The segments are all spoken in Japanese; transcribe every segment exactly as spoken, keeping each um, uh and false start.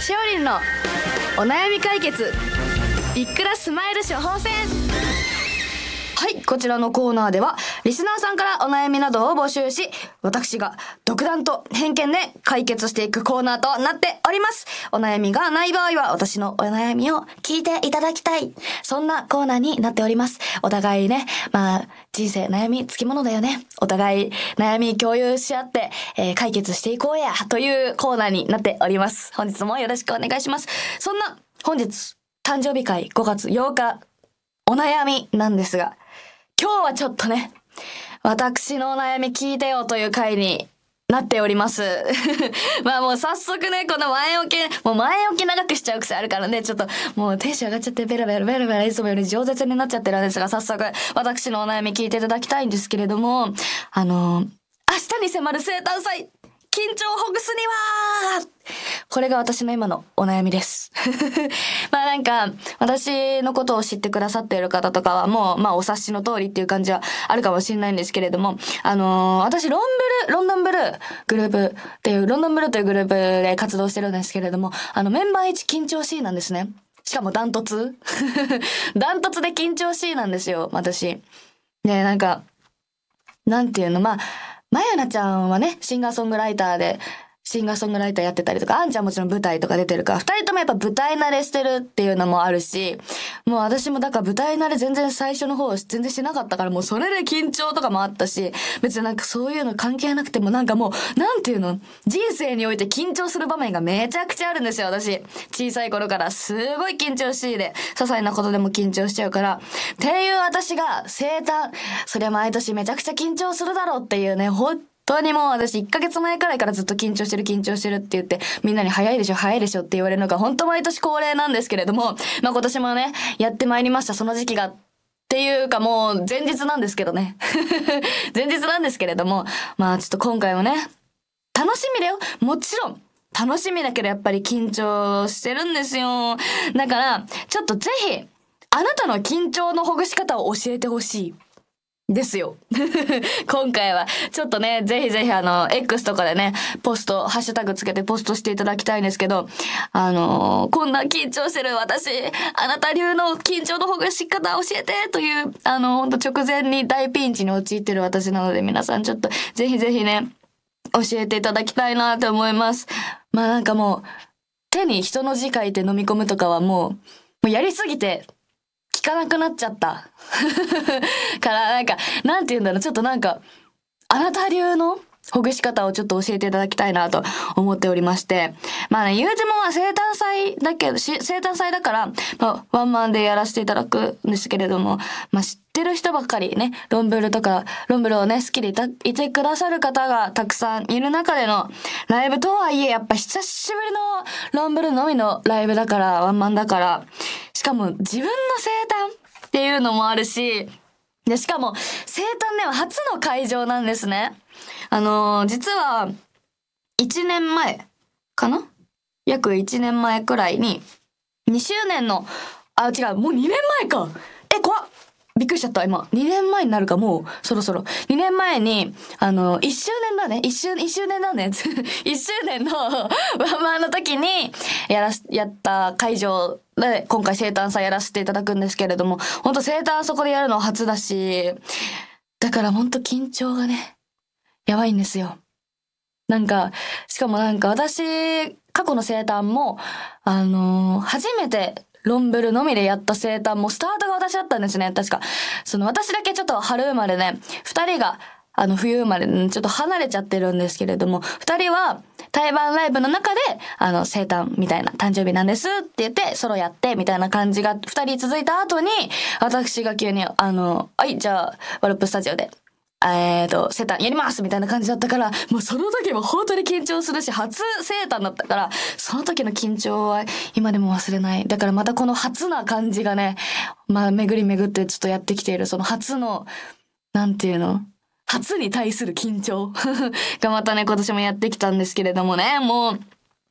しおりんのお悩み解決ビックラスマイル処方箋。はい、こちらのコーナーではリスナーさんからお悩みなどを募集し、私が独断と偏見で解決していくコーナーとなっております。お悩みがない場合は私のお悩みを聞いていただきたい、そんなコーナーになっております。お互いね、まあ人生悩みつきものだよね。お互い悩み共有し合って、えー、解決していこうやというコーナーになっております。本日もよろしくお願いします。そんな本日誕生日会ごがつようかお悩みなんですが、今日はちょっとね、私のお悩み聞いてよという回になっております。まあもう早速ね、この前置き、もう前置き長くしちゃう癖あるからね、ちょっともうテンション上がっちゃってベラベラベラベラいつもより饒舌になっちゃってるんですが、早速私のお悩み聞いていただきたいんですけれども、あの、明日に迫る生誕祭、緊張をほぐすにはこれが私の今のお悩みです。まあなんか私のことを知ってくださっている方とかはもうまあお察しの通りっていう感じはあるかもしれないんですけれども、あのー、私ロンブルロンドンブルーグループっていうロンドンブルーというグループで活動してるんですけれども、あのメンバーいち緊張しいなんですね。しかもダントツダントツで緊張しいなんですよ、私。でなんかなんていうの、まあまやなちゃんはね、シンガーソングライターで、シンガーソングライターやってたりとか、あんちゃんもちろん舞台とか出てるから、二人ともやっぱ舞台慣れしてるっていうのもあるし、もう私もだから舞台慣れ全然最初の方全然しなかったから、もうそれで緊張とかもあったし、別になんかそういうの関係なくてもなんかもう、なんていうの、人生において緊張する場面がめちゃくちゃあるんですよ、私。小さい頃からすごい緊張しいで、些細なことでも緊張しちゃうから、っていう私が生誕、それ毎年めちゃくちゃ緊張するだろうっていうね、ほん本当にもう私いっかげつまえくらいからずっと緊張してる緊張してるって言ってみんなに早いでしょ早いでしょって言われるのが本当毎年恒例なんですけれども、まあ今年もねやってまいりました。その時期がっていうかもう前日なんですけどね前日なんですけれども、まあちょっと今回もね楽しみだよ、もちろん楽しみだけどやっぱり緊張してるんですよ。だからちょっとぜひあなたの緊張のほぐし方を教えてほしいですよ今回はちょっとね、ぜひぜひあの X とかでねポストハッシュタグつけてポストしていただきたいんですけど、あのー、こんな緊張してる私、あなた流の緊張のほぐし方教えてというあのほんと直前に大ピンチに陥ってる私なので、皆さんちょっとぜひぜひね教えていただきたいなと思います。まあなんかもう手に人の字書いて飲み込むとかはもうもうやりすぎて聞かなくなっちゃったからなんかなんて言うんだろう、ちょっとなんかあなた流のほぐし方をちょっと教えていただきたいなと思っておりまして、まあね言うてもまあ生誕祭だけど生誕祭だから、まあ、ワンマンでやらせていただくんですけれども、まあ知ってる人ばっかりね、ロンブルとかロンブルをね好きでいたいてくださる方がたくさんいる中でのライブとはいえ、やっぱ久しぶりのロンブルのみのライブだから、ワンマンだから、しかも自分の生誕っていうのもあるし、でしかも生誕では初の会場なんですね。あのー、実はいちねんまえかな、約いちねんまえくらいににしゅうねんのあ違うもうにねんまえか、え怖っびっくりしちゃった。今にねんまえになるか、もうそろそろにねんまえにあのいっしゅうねんだねいっしゅういっしゅうねんだねいっしゅうねんのワンマンの時にやらすやった会場で今回生誕祭やらせていただくんですけれども、本当生誕そこでやるの初だし、だから本当緊張がねやばいんですよ。なんかしかもなんか私過去の生誕もあのー、初めてロンブルのみでやった生誕もスタートが私だったんですね。確かその私だけちょっと春生まれで、二人があの冬生まれでちょっと離れちゃってるんですけれども、二人は対バンライブの中であの生誕みたいな、誕生日なんですって言ってソロやってみたいな感じが二人続いた後に、私が急にあのはいじゃあワルプスタジオでえーと生誕やりますみたいな感じだったから、もうその時も本当に緊張するし、初生誕だったからその時の緊張は今でも忘れない。だからまたこの初な感じがね、まあ巡り巡ってちょっとやってきている、その初のなんていうの初に対する緊張がまたね今年もやってきたんですけれどもね、もう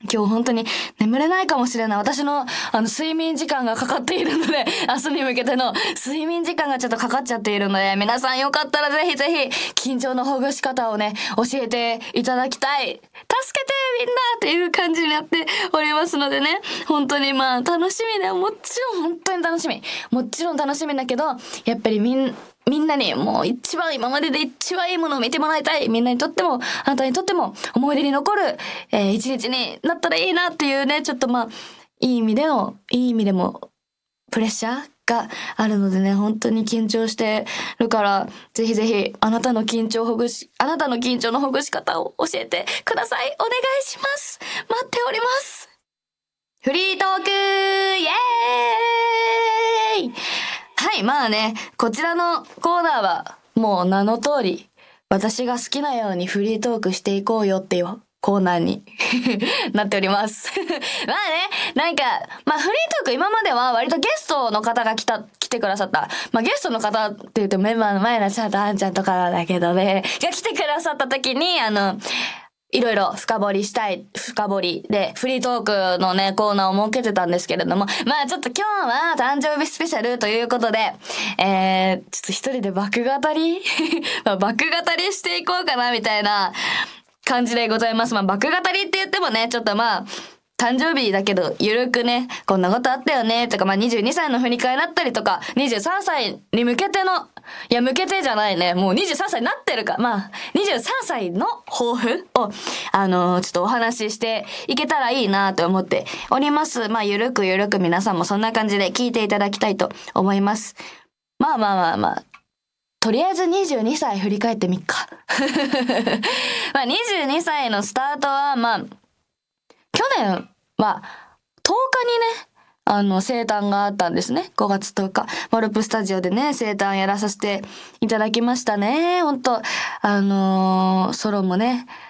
今日本当に眠れないかもしれない。私の、あの、睡眠時間がかかっているので、明日に向けての睡眠時間がちょっとかかっちゃっているので、皆さんよかったらぜひぜひ、緊張のほぐし方をね、教えていただきたい。助けてみんなっていう感じになっておりますのでね、本当にまあ、楽しみだよ。もちろん本当に楽しみ。もちろん楽しみだけど、やっぱりみん、みんなにもう一番今までで一番いいものを見てもらいたい。みんなにとっても、あなたにとっても思い出に残る、えー、一日になったらいいなっていうね、ちょっとまあ、いい意味での、いい意味でも、プレッシャーがあるのでね、本当に緊張してるから、ぜひぜひ、あなたの緊張ほぐし、あなたの緊張のほぐし方を教えてください。お願いします。待っております。フリートークイエーイはい、まあね、こちらのコーナーは、もう名の通り、私が好きなようにフリートークしていこうよっていうコーナーになっております。まあね、なんか、まあフリートーク今までは割とゲストの方が来た、来てくださった。まあゲストの方って言うとメンバーの前田ちゃんとあんちゃんとかだけどね、が来てくださった時に、あの、いろいろ深掘りしたい、深掘りで、フリートークのね、コーナーを設けてたんですけれども、まあちょっと今日は誕生日スペシャルということで、えー、ちょっと一人で爆語りまあ爆語りしていこうかな、みたいな感じでございます。まあ爆語りって言ってもね、ちょっとまあ、誕生日だけど、ゆるくね、こんなことあったよね、とか、まあ、にじゅうにさいの振り返りだったりとか、にじゅうさんさいに向けての、いや、向けてじゃないね、もうにじゅうさんさいになってるか、まあ、にじゅうさんさいの抱負を、あのー、ちょっとお話ししていけたらいいなと思っております。まあ、ゆるくゆるく皆さんもそんな感じで聞いていただきたいと思います。まあまあまあまあ、とりあえずにじゅうにさい振り返ってみっか。まあ、にじゅうにさいのスタートは、まあ、去年はとおかにね、あの、生誕があったんですね。ごがつとおか。モルプスタジオでね、生誕やらさせていただきましたね。ほんと、あのー、ソロもね、